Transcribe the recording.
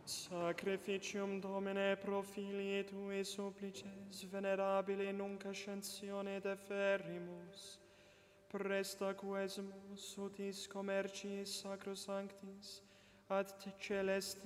Sacrificium Domine pro filii tui supplices, venerabili nunc ascensione deferimus, presta quesumus utis commerciis sacrosanctis ad celestis